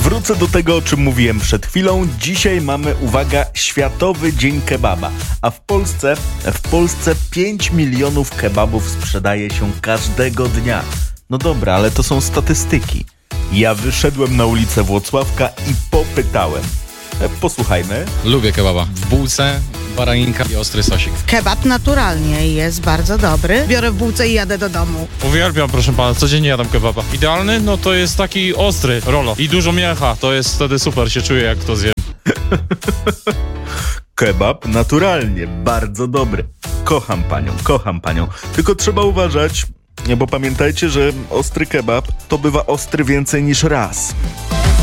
Wrócę do tego, o czym mówiłem przed chwilą. Dzisiaj mamy, uwaga, Światowy Dzień Kebaba. A w Polsce 5 milionów kebabów sprzedaje się każdego dnia. No dobra, ale to są statystyki. Ja wyszedłem na ulicę Włocławka i popytałem. Posłuchajmy. Lubię kebaba. W bułce, baraninka i ostry sosik. Kebab naturalnie jest bardzo dobry. Biorę w bułce i jadę do domu. Uwielbiam, proszę pana, codziennie jadam kebaba. Idealny? No to jest taki ostry, rolo. I dużo mięcha, to jest wtedy super, się czuję jak to zjem. Kebab naturalnie, bardzo dobry. Kocham panią. Tylko trzeba uważać, bo pamiętajcie, że ostry kebab to bywa ostry więcej niż raz.